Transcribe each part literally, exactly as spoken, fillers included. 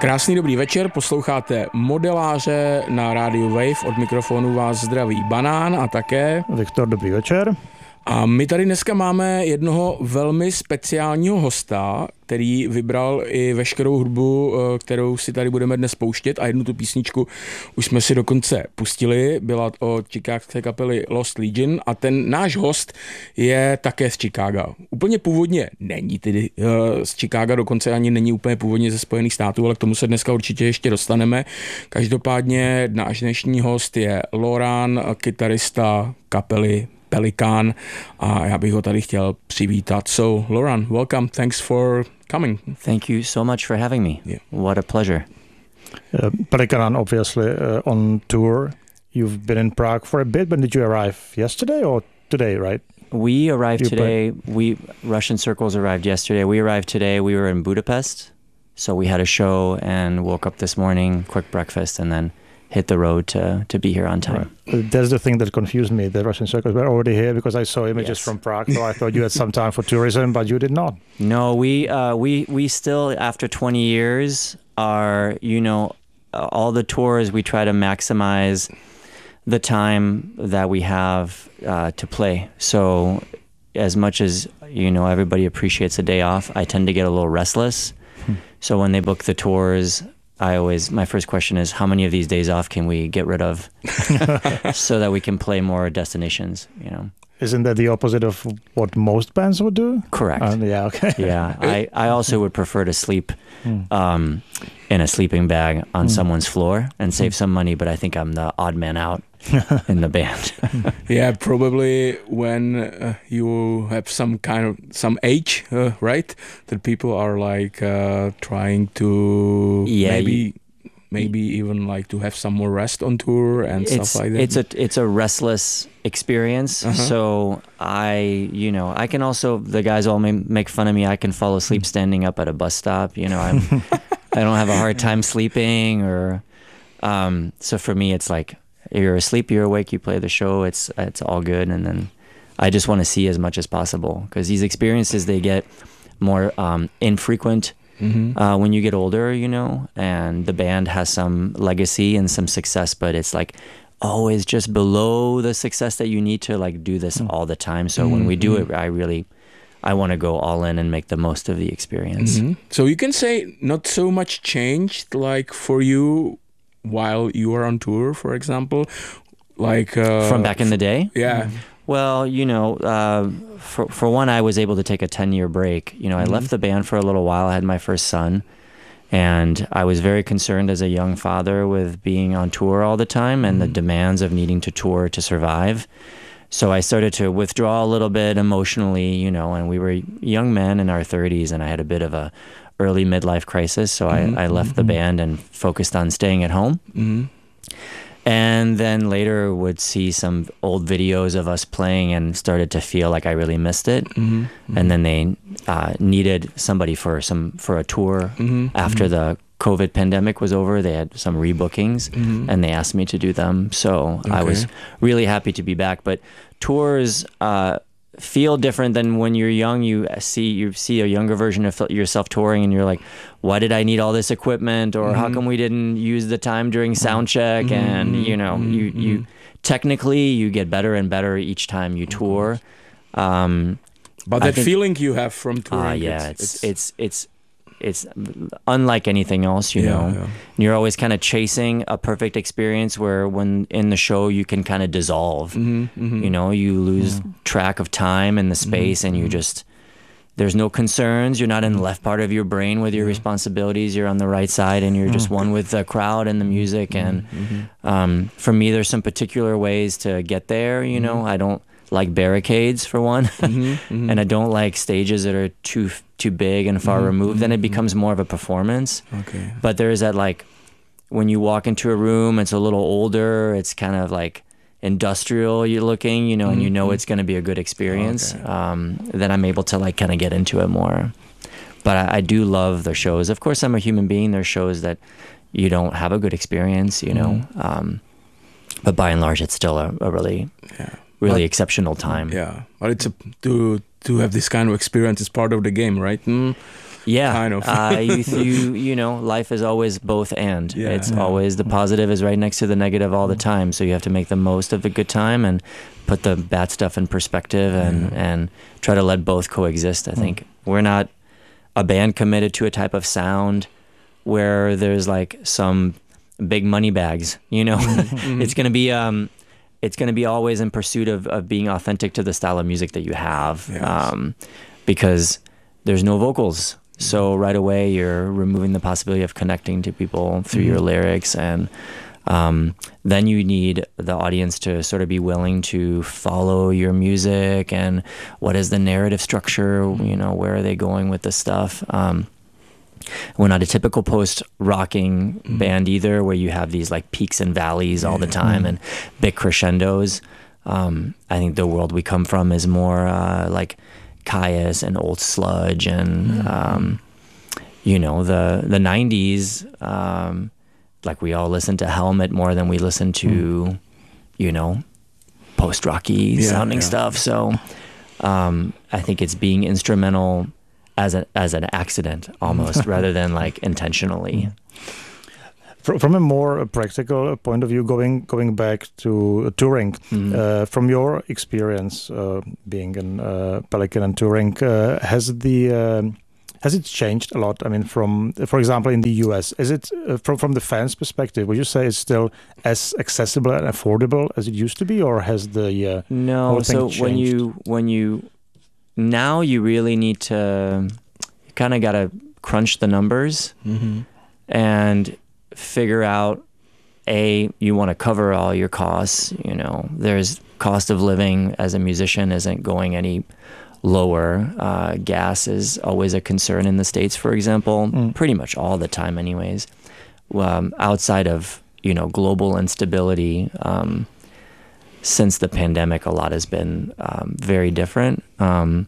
Krásný dobrý večer, posloucháte Modeláře na rádiu Wave, od mikrofonu vás zdraví Banán a také Viktor, dobrý večer. A my tady dneska máme jednoho velmi speciálního hosta, který vybral i veškerou hudbu, kterou si tady budeme dnes pouštět, a jednu tu písničku už jsme si dokonce pustili, byla od chicagské kapely Lost Legion, a ten náš host je také z Chicaga. Úplně původně není tedy z Chicaga, dokonce ani není úplně původně ze Spojených států, ale k tomu se dneska určitě ještě dostaneme. Každopádně náš dnešní host je Loran, kytarista kapely Pelikán, a já bych ho tady chtěl přivítat. So, Loran, welcome. Thanks for coming. Thank you so much for having me. Yeah. What a pleasure. Uh, Pelikán, obviously, uh, on tour. You've been in Prague for a bit. When did you arrive? Yesterday or today, right? We arrived you today. Play? We Russian Circles arrived yesterday. We arrived today. We were in Budapest. So we had a show and woke up this morning, quick breakfast, and then hit the road to to be here on time. Right. That's the thing that confused me. The Russian Circles were already here because I saw images yes. from Prague, so I thought you had some time for tourism, but you did not. No, we uh, we we still, after twenty years, are, you know, all the tours, we try to maximize the time that we have uh, to play. So as much as, you know, everybody appreciates a day off, I tend to get a little restless. Hmm. So when they book the tours, I always, my first question is, how many of these days off can we get rid of so that we can play more destinations, you know? Isn't that the opposite of what most bands would do? Correct. Uh, yeah, okay. Yeah, I, I also would prefer to sleep um, in a sleeping bag on mm. someone's floor and save mm. some money, but I think I'm the odd man out in the band. Yeah, probably when uh, you have some kind of, some age, uh, right? That people are like uh, trying to yeah, maybe... You, Maybe even like to have some more rest on tour and it's, stuff like that. It's a it's a restless experience. Uh-huh. So I, you know, I can also, the guys all may make fun of me. I can fall asleep standing up at a bus stop. You know, I'm I don't have a hard time sleeping, or um. So for me, it's like you're asleep, you're awake, you play the show. It's it's all good, and then I just want to see as much as possible, because these experiences, they get more um, infrequent. Mm-hmm. Uh, when you get older, you know, and the band has some legacy and some success, but it's like always just below the success that you need to like do this mm. all the time. So mm-hmm. when we do it, I really, I want to go all in and make the most of the experience. Mm-hmm. So you can say not so much changed like for you while you were on tour, for example, like uh, from back in the day. Yeah. Mm-hmm. Well, you know, uh, for for one, I was able to take a ten-year break. You know, I mm-hmm. left the band for a little while. I had my first son, and I was very concerned as a young father with being on tour all the time and mm-hmm. the demands of needing to tour to survive. So I started to withdraw a little bit emotionally, you know, and we were young men in our thirties, and I had a bit of a early midlife crisis. So mm-hmm. I, I left mm-hmm. the band and focused on staying at home. Mm-hmm. And then later would see some old videos of us playing and started to feel like I really missed it. Mm-hmm, mm-hmm. And then they uh, needed somebody for some for a tour mm-hmm, after mm-hmm. the COVID pandemic was over. They had some rebookings mm-hmm. and they asked me to do them. So okay. I was really happy to be back. But tours uh, feel different than when you're young. You see you see a younger version of yourself touring, and you're like, why did I need all this equipment, or mm-hmm. how come we didn't use the time during sound check? Mm-hmm. And you know, mm-hmm. you you technically you get better and better each time you tour. Um, but that think, feeling you have from touring, uh, yeah, it's it's it's, it's it's unlike anything else, you yeah, know. Yeah. And you're always kind of chasing a perfect experience where when in the show you can kind of dissolve. Mm-hmm, mm-hmm. You know, you lose yeah. track of time and the space, mm-hmm, and you just, there's no concerns. You're not in the left part of your brain with your yeah. responsibilities. You're on the right side, and you're just oh. one with the crowd and the music. Mm-hmm, and mm-hmm. Um, for me, there's some particular ways to get there, you mm-hmm. know. I don't like barricades, for one, mm-hmm, mm-hmm. and I don't like stages that are too too big and far mm-hmm, removed. Then it becomes more of a performance. Okay. But there is that, like, when you walk into a room, it's a little older, it's kind of like industrial you're looking, you know, mm-hmm. and you know it's going to be a good experience. Okay. Um, then I'm able to like kind of get into it more. But I, I do love the shows. Of course, I'm a human being. There's shows that you don't have a good experience, you know. Mm-hmm. Um, but by and large, it's still a, a really... Yeah. really but, exceptional time. Yeah, but it's a, to to have this kind of experience is part of the game, right? Mm. Yeah, kind of. uh, you, you you know, life is always both and. Yeah. It's Yeah. always the positive is right next to the negative all the time. So you have to make the most of the good time and put the bad stuff in perspective and, Yeah. and try to let both coexist. I think we're not a band committed to a type of sound where there's like some big money bags, you know. It's going to be um it's going to be always in pursuit of, of being authentic to the style of music that you have. Yes. Um because there's no vocals. So right away you're removing the possibility of connecting to people through your lyrics, and um then you need the audience to sort of be willing to follow your music and what is the narrative structure, you know, where are they going with the stuff. Um We're not a typical post-rocking mm. band either, where you have these like peaks and valleys yeah. all the time mm. and big crescendos. Um, I think the world we come from is more uh, like Kyuss and Old Sludge and, mm. um, you know, the the nineties, um, like we all listen to Helmet more than we listen to, mm. you know, post-rocky yeah, sounding yeah. stuff. So um, I think it's being instrumental as a as an accident almost rather than like intentionally. From, from a more practical point of view, going going back to touring, mm. uh, from your experience uh, being in uh, Pelican and touring, uh, has the um, has it changed a lot? I mean, from for example in the U S, is it uh, from from the fans' perspective? Would you say it's still as accessible and affordable as it used to be, or has the uh, no? whole thing So changed? when you when you now you really need to you kind of got to crunch the numbers mm-hmm. and figure out, A, you want to cover all your costs. You know, there's cost of living as a musician isn't going any lower. Uh, gas is always a concern in the States, for example, mm. pretty much all the time anyways. Um, outside of, you know, global instability, um, since the pandemic, a lot has been um, very different. Um,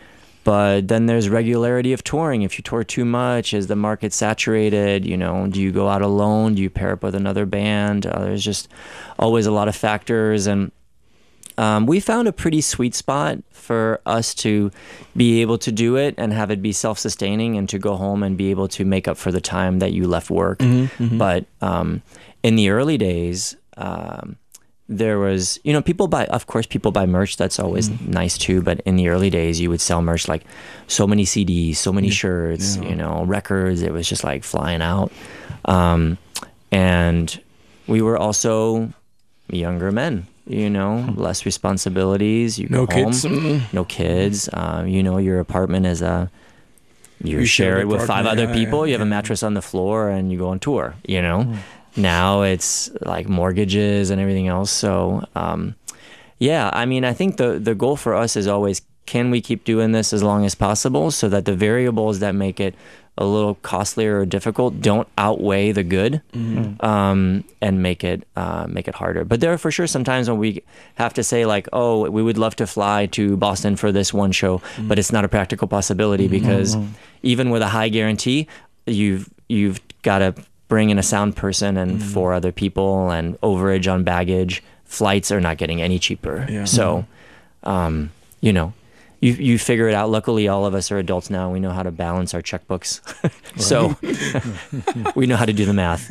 but then there's regularity of touring. If you tour too much, is the market saturated? You know, do you go out alone? Do you pair up with another band? Uh, there's just always a lot of factors. And um, we found a pretty sweet spot for us to be able to do it and have it be self-sustaining and to go home and be able to make up for the time that you left work. Mm-hmm, mm-hmm. But um, in the early days, um, there was, you know, people buy, of course, people buy merch. That's always mm. nice too. But in the early days, you would sell merch like so many C Ds, so many yeah. shirts, yeah. you know, records. It was just like flying out. Um, and we were also younger men, you know, less responsibilities. You go no home, kids. Mm. no kids. Um, you know, your apartment is a, you, you share it with five other yeah, people. Yeah, you have yeah. a mattress on the floor and you go on tour, you know. Mm. Now it's like mortgages and everything else. So, um, yeah, I mean, I think the, the goal for us is always, can we keep doing this as long as possible so that the variables that make it a little costlier or difficult don't outweigh the good, mm-hmm. um, and make it uh, make it harder. But there are for sure some times when we have to say like, oh, we would love to fly to Boston for this one show, mm-hmm. but it's not a practical possibility mm-hmm. because mm-hmm. even with a high guarantee, you've you've got to bring in a sound person and mm-hmm. four other people and overage on baggage. Flights are not getting any cheaper. Yeah. So, um, you know, you you figure it out. Luckily, all of us are adults now. We know how to balance our checkbooks. So we know how to do the math.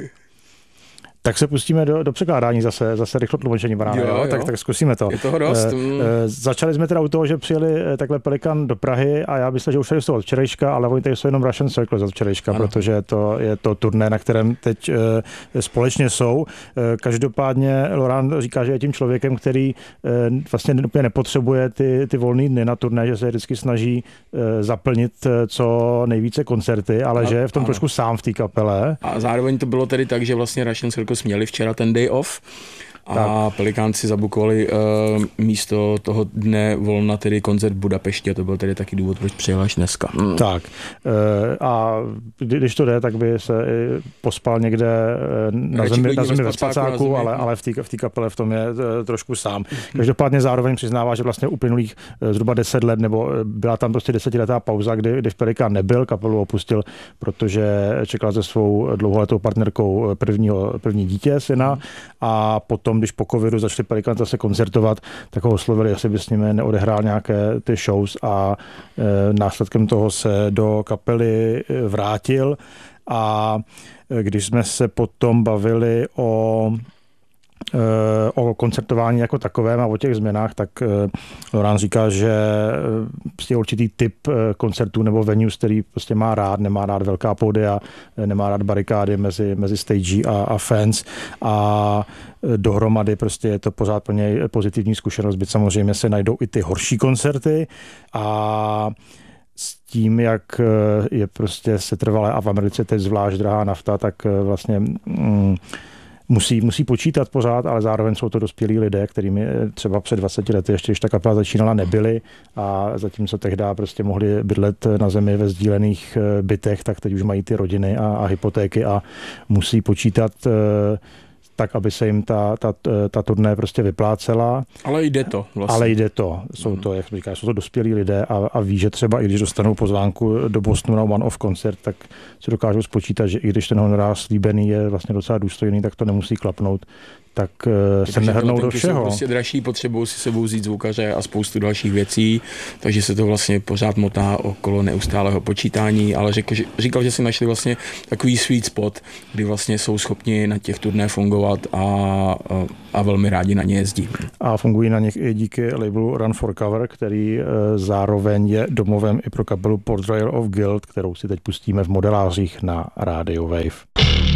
Tak se pustíme do, do překládání zase, zase rychlo tlumočení banána, jo, jo? Tak, tak zkusíme to. Je toho dost. E, e, začali jsme teda u toho, že přijeli takhle Pelikan do Prahy a já myslím, že už tady jsou od včerejška, ale oni tady jsou jenom Russian Circle od včerejška, ano. Protože to je to turné, na kterém teď e, společně jsou. E, každopádně Laurent říká, že je tím člověkem, který e, vlastně úplně nepotřebuje ty, ty volné dny na turné, že se vždycky snaží e, zaplnit co nejvíce koncerty, ale a, že je v tom ano. trošku sám v té kapele. A zároveň to bylo tedy tak, že vlastně Russian Circle měli včera ten day off a tak. Pelikán si zabukovali uh, místo toho dne volna tedy koncert v Budapešti, to byl tedy taky důvod, proč přijel až dneska. Mm. Tak uh, a když to jde, tak by se pospal někde na Radši zemi, na zemi ve spacáku, ale, ale v té v té kapele v tom je uh, trošku sám. Každopádně zároveň přiznává, že vlastně uplynulých uh, zhruba deset let, nebo byla tam prostě desetiletá pauza, kdy, kdy v Pelikán nebyl, kapelu opustil, protože čekal se svou dlouholetou partnerkou prvního, první dítě, syna, mm. a potom potom, když po covidu začali Pelikan zase koncertovat, tak ho oslovili, jestli by s nimi neodehrál nějaké ty shows a e, následkem toho se do kapely vrátil a když jsme se potom bavili o o koncertování jako takovém a o těch změnách, tak Laurent říká, že je určitý typ koncertů nebo venues, který prostě má rád, nemá rád velká pódia, nemá rád barikády mezi, mezi stage a, a fans a dohromady prostě je to pořád pro něj pozitivní zkušenost, byť samozřejmě se najdou i ty horší koncerty a s tím, jak je prostě setrvalé a v Americe teď zvlášť drahá nafta, tak vlastně mm, Musí, musí počítat pořád, ale zároveň jsou to dospělí lidé, kterými třeba před dvaceti lety, ještě když ta kapela začínala, nebyli a zatímco tehdy prostě mohli bydlet na zemi ve sdílených bytech, tak teď už mají ty rodiny a, a hypotéky a musí počítat tak, aby se jim ta, ta, ta turné prostě vyplácela. Ale jde to vlastně. Ale jde to. Jsou to, jak říká, jsou to dospělí lidé a, a ví, že třeba i když dostanou pozvánku do Bostonu na one-off koncert, tak si dokážou spočítat, že i když ten honorář slíbený je vlastně docela důstojný, tak to nemusí klapnout. Tak se nehrnou do všeho. Jsou prostě dražší, potřebují si sebou vzít zvukaře a spoustu dalších věcí, takže se to vlastně pořád motá okolo neustálého počítání, ale řekl, že, říkal, že si našli vlastně takový sweet spot, kdy vlastně jsou schopni na těch turné fungovat a, a, a velmi rádi na ně jezdí. A fungují na nich i díky labelu Run for Cover, který zároveň je domovem i pro kapelu Portrayal of Guilt, kterou si teď pustíme v modelářích na Radio Wave.